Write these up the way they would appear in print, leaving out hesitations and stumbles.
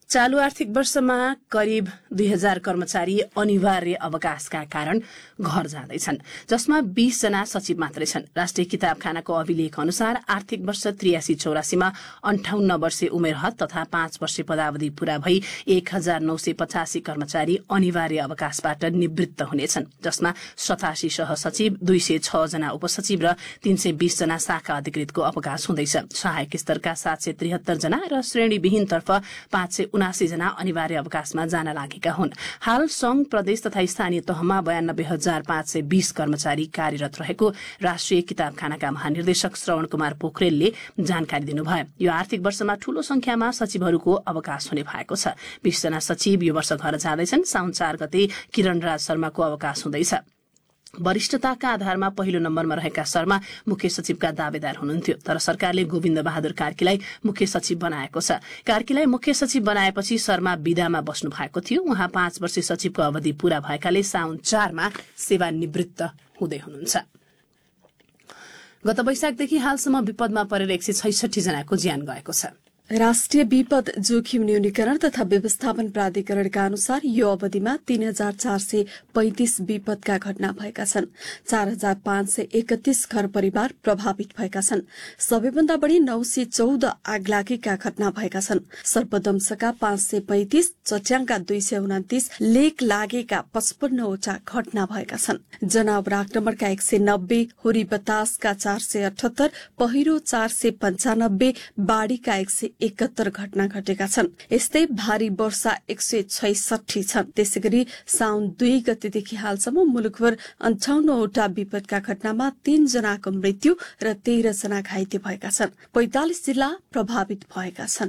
चालू आर्थिक वर्षमा करिब 2000 कर्मचारी अनिवार्य अवकाशका कारण घर जाँदैछन्, जसमा 20 जना सचिव मात्रै छन्। राष्ट्रिय किताबखानाको अभिलेख अनुसार आर्थिक वर्ष 83-84 मा 58 वर्षे उमेर हद तथा 5 वर्षे पदावधि पूरा भई 1985 कर्मचारी अनिवार्य अवकाशबाट निवृत्त हुनेछन्, जसमा 87 सहसचिव, 206 जना उपसचिव र 320 जना शाखा अधिकृतको अवकाश हुँदैछ। सहायक स्तरका 773 जना र श्रेणीविहीन तर्फ 579 जना अनिवार्य अवकाशमा जान लागेका हुन्। हाल संघ, प्रदेश तथा स्थानीय तहमा 92,520 कर्मचारी कार्यरत रहेको राष्ट्रिय किताबखानाका महानिर्देशक श्रवण कुमार पोखरेलले जानकारी दिनुभयो। यो आर्थिक वर्षमा ठूलो संख्यामा सचिवहरूको अवकाश हुने भएको छ। 20 जना सचिव यो वर्ष घर जाँदैछन्। साउन 4 गते किरण राज शर्माको अवकाश हुँदैछ। वरिष्ठताका आधारमा पहिलो नम्बरमा रहेका शर्मा मुख्य सचिवका दावेदार हुनुहुन्थ्यो, तर सरकारले गोविन्द बहादुर कार्कीलाई मुख्य सचिव बनाएको छ। कार्कीलाई मुख्य सचिव बनाएपछि शर्मा विदामा बस्नु भएको थियो। उहाँ 5 वर्षीय सचिवको अवधि पूरा भएकाले साउन 4 मा सेवानिवृत्त हुँदै हुनुहुन्छ। गत वैशाखदेखि हालसम्म विपदमा परेर 166 जनाको ज्यान गएको छ। राष्ट्रिय विपद जोखिम न्यूनीकरण तथा व्यवस्थापन प्राधिकरणका अनुसार यो अवधिमा 3435 विपदका घटना भएका छन्। 4531 घर परिवार प्रभावित भएका छन्। सबैभन्दा बढ़ी 914 आगलागीका घटना भएका छन्। सर्पदंशका 535, चट्याङका 229, लेक लागेका 55वटा घटना भएका छन्। जनावर आक्रमणका 190, हुरी बतासका 478, पहिरो 495, बाढ़ीका 171 घटना घटेका छन्। यस्तै भारी वर्षा 166 छन्। त्यसैगरी साउन 2 गतेदेखि हालसम्म मुलुकभर 58वटा विपदका घटनामा 3 जनाको मृत्यु र 13 जना घाइते भएका छन्। 45 जिल्ला प्रभावित भएका छन्।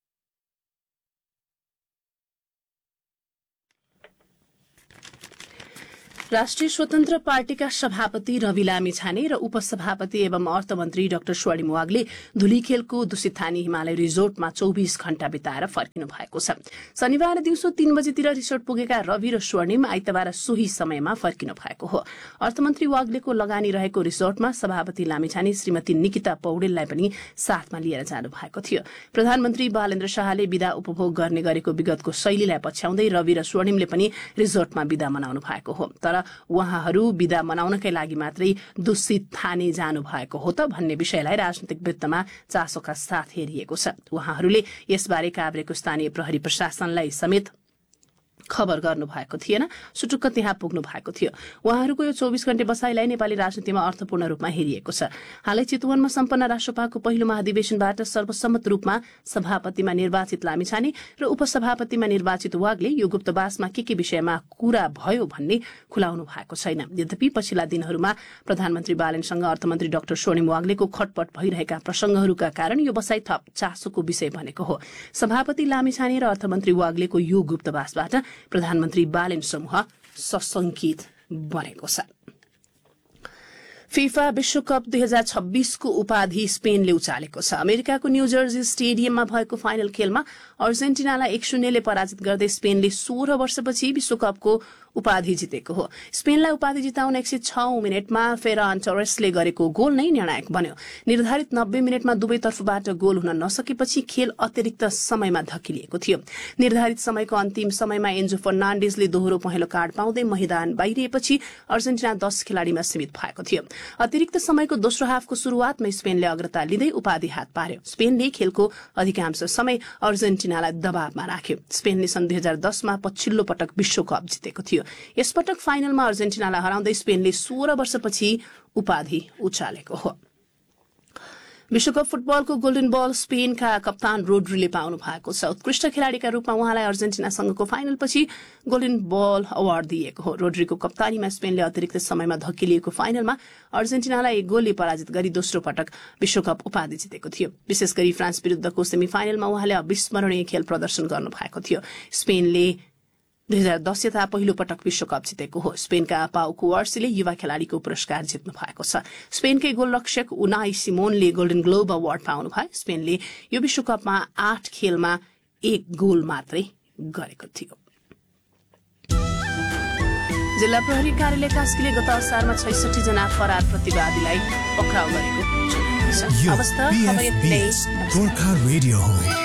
राष्ट्रिय स्वतन्त्र पार्टीका सभापति रवि लामिछाने र उपसभापति एवं अर्थमन्त्री डाक्टर स्वर्णिम वाग्ले धुलीखेलको दुसिथानी हिमालय रिजोर्टमा 24 घण्टा बिताएर फर्किनु भएको छ। शनिबार दिउँसो 3 बजेतिर रिसोर्ट पुगेका रवि र स्वर्णिम आइतबार सोही समयमा फर्किनु भएको हो। अर्थमन्त्री वाग्लेको लगानी रहेको रिसोर्टमा सभापति लामिछाने श्रीमती निकिता पौडेललाई पनि साथमा लिएर जानु भएको थियो। प्रधानमन्त्री बालेन्द्र शाहले विदा उपभोग गर्ने गरेको विगतको शैलीलाई पछ्याउँदै रवि र स्वर्णिमले पनि रिसोर्टमा विदा मनाउनु भएको हो। तर उहाँहरू विदा मनाउनकै लागि मात्रै दुसिथानी जानु भएको हो त भन्ने विषयलाई राजनीतिक वृत्तमा चासोका साथ हेरिएको छ। उहाँहरूले यसबारे काभ्रेको स्थानीय प्रहरी प्रशासनलाई समेत खबर गर्नु भएको थिएन। सुटुक्क त्यहाँ पुग्नु भएको थियो। उहाँहरूको यो 24 घण्टे बसाइलाई नेपाली राजनीतिमा अर्थपूर्ण रूपमा हेरिएको छ। हालै चितवनमा सम्पन्न राष्ट्रसभाको पहिलो महाधिवेशनबाट सर्वसम्मत रूपमा सभापतिमा निर्वाचित लामिछाने र उपसभापतिमा निर्वाचित वाग्ले यो गुप्तवासमा के विषयमा कुरा भयो भन्ने खुलाउनु भएको छैन। यद्यपि पछिल्ला दिनहरूमा प्रधानमन्त्री बालेनसँग अर्थमन्त्री डाक्टर स्वर्णिम वाग्लेको खटपट भइरहेका प्रसंगहरूका कारण यो बसाई थप चासोको विषय बनेको हो। सभापति लामिछाने र अर्थमन्त्री वाग्लेको यो गुप्तवासबाट प्रधानमन्त्री बालेन समूह सशंकित बनेको छ। फिफा विश्वकप 2026 को उपाधि स्पेनले उचालेको छ। अमेरिकाको न्यू जर्सी स्टेडियममा भएको फाइनल खेलमा अर्जेन्टिनालाई 1-0 ले पराजित गर्दै स्पेनले 16 वर्षपछि विश्वकपको उपाधि जितेको हो। स्पेनलाई उपाधि जिताउन 106 मिनेटमा फेरान टोरेसले गरेको गोल नै निर्णायक बन्यो। निर्धारित 90 मिनेटमा दुवै तर्फबाट गोल हुन नसकेपछि खेल अतिरिक्त समयमा धकिलिएको थियो। निर्धारित समयको अन्तिम समयमा एन्जो फर्नान्डेजले दोहोरो पहेँलो कार्ड पाउँदै मैदान बाहिरिएपछि अर्जेन्टिना 10 खेलाडीमा सीमित भएको थियो। अतिरिक्त समयको दोस्रो हाफको शुरूआतमा स्पेनले अग्रता लिँदै उपाधि हात पार्यो। स्पेनले खेलको अधिकांश समय अर्जेन्टिनालाई दबावमा राख्यो। स्पेनले सन् 2010 मा पछिल्लो पटक विश्वकप जितेको थियो। यसपटक फाइनलमा अर्जेन्टिनालाई हराउँदै स्पेनले 16 वर्षपछि उपाधि उचालेको हो। विश्वकप फुटबलको गोल्डन बल स्पेनका कप्तान रोड्रीले पाउनु भएको छ। उत्कृष्ट खेलाडीका रूपमा उहाँलाई अर्जेन्टिनासँगको फाइनलपछि गोल्डन बल अवार्ड दिएको हो। रोड्रीको कप्तानीमा स्पेनले अतिरिक्त समयमा धकिलिएको फाइनलमा अर्जेन्टिनालाई 1 गोलले पराजित गरी दोस्रो पटक विश्वकप उपाधि जितेको थियो। विशेष गरी फ्रान्स विरुद्धको सेमिफाइनलमा उहाँले अविस्मरणीय खेल प्रदर्शन गर्नु भएको थियो। स्पेनले 2010 यता पहिलो पटक विश्वकप जितेको हो। स्पेनका पाउ कुवार्सीले युवा खेलाडीको पुरस्कार जित्नु भएको छ। स्पेनकै गोलरक्षक उनाई सिमोनले गोल्डन ग्लोब अवार्ड पाउनु भयो। स्पेनले यो विश्वकपमा 8 खेलमा 1 गोल मात्रै गरेको थियो। जिल्ला प्रहरी कार्यालय कास्कीले गत असारमा 66 जना फरार प्रतिवादीलाई पक्राउ गरेको छ।